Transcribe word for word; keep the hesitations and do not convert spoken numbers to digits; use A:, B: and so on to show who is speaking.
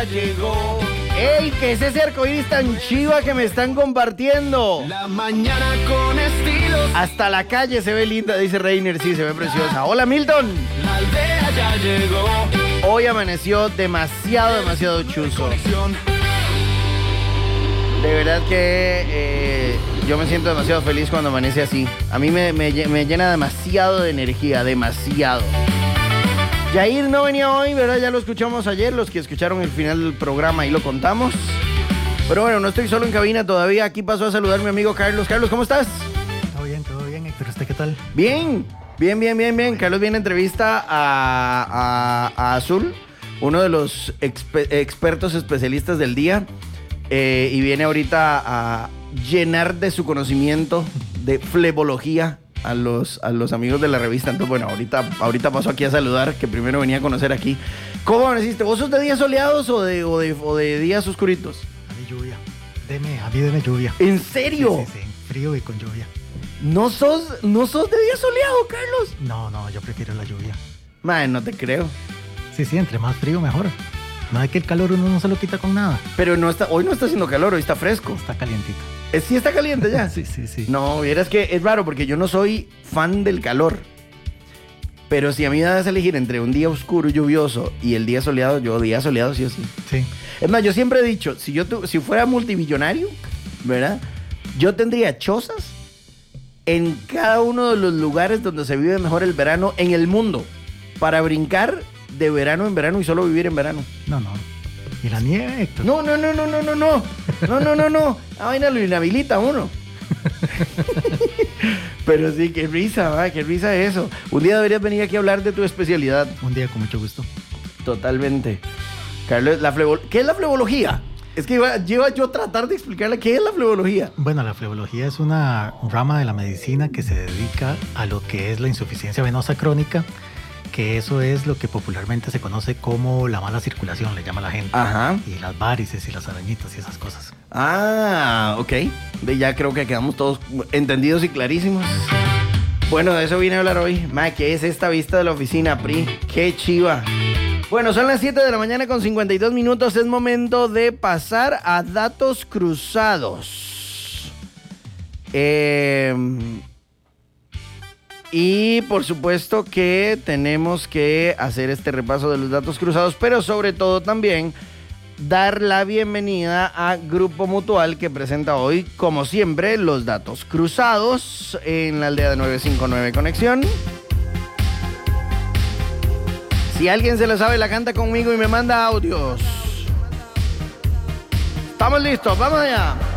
A: ya llegó. ¡Ey! ¿Qué es ese arcoíris tan chiva que me están compartiendo?
B: La mañana con estilo.
A: Hasta la calle se ve linda, dice Reiner. Sí, se ve preciosa. Hola, Milton.
B: La aldea ya llegó.
A: Hoy amaneció demasiado, demasiado chuzo. De verdad que eh, yo me siento demasiado feliz cuando amanece así. A mí me, me, me llena demasiado de energía, demasiado. Yair no venía hoy, ¿verdad? Ya lo escuchamos ayer, los que escucharon el final del programa, ahí lo contamos. Pero bueno, no estoy solo en cabina todavía. Aquí pasó a saludar mi amigo Carlos. Carlos, ¿cómo estás?
C: Todo bien, todo bien, Héctor. ¿Usted qué tal?
A: Bien, bien, bien, bien, bien. Carlos viene a entrevista a, a, a Azul, uno de los exper- expertos especialistas del día. Eh, y viene ahorita a llenar de su conocimiento de flebología a los, a los amigos de la revista. Entonces, bueno, ahorita, ahorita paso aquí a saludar, que primero venía a conocer aquí. ¿Cómo amaneciste? ¿Vos sos de días soleados o de, o de, o de días oscuritos?
C: A mí lluvia. Deme, a mí deme lluvia.
A: ¿En serio?
C: Sí, sí, sí. Frío y con lluvia.
A: ¿No sos, no sos de día soleado, Carlos?
C: No, no, yo prefiero la lluvia.
A: Madre, no te creo.
C: Sí, sí, entre más frío mejor. No es que el calor uno no se lo quita con nada.
A: Pero no está, hoy no está haciendo calor, hoy está fresco.
C: Está calientito.
A: Eh, ¿Sí está caliente ya?
C: Sí, sí, sí.
A: No, vieras que es raro porque yo no soy fan del calor. Pero si a mí me das a elegir entre un día oscuro y lluvioso y el día soleado, yo día soleado sí o sí.
C: Sí.
A: Es más, yo siempre he dicho, si yo tu, si fuera multimillonario, ¿verdad? Yo tendría chozas en cada uno de los lugares donde se vive mejor el verano en el mundo para brincar de verano en verano y solo vivir en verano.
C: No, no. ¿Y la nieve, Héctor?
A: No, no, no, no, no, no, no. No, no, no, no. A vaina lo inhabilita uno. Pero sí, qué risa, va, qué risa eso. Un día deberías venir aquí a hablar de tu especialidad.
C: Un día con mucho gusto.
A: Totalmente. Carlos, la flebo... ¿qué es la flebología? Es que iba, lleva yo a tratar de explicarle qué es la flebología.
C: Bueno, la flebología es una rama de la medicina que se dedica a lo que es la insuficiencia venosa crónica, que eso es lo que popularmente se conoce como la mala circulación, le llama la gente.
A: Ajá.
C: Y las varices y las arañitas y esas cosas.
A: Ah, ok. De ya creo que quedamos todos entendidos y clarísimos. Bueno, de eso vine a hablar hoy. Ma, ¿qué es esta vista de la oficina, Pri? ¡Qué chiva! Bueno, son las siete de la mañana con cincuenta y dos minutos. Es momento de pasar a datos cruzados. Eh... Y por supuesto que tenemos que hacer este repaso de los datos cruzados, pero sobre todo también dar la bienvenida a Grupo Mutual, que presenta hoy, como siempre, los datos cruzados en la aldea de novecientos cincuenta y nueve Conexión. Si alguien se la sabe, la canta conmigo y me manda audios. Estamos listos, vamos allá.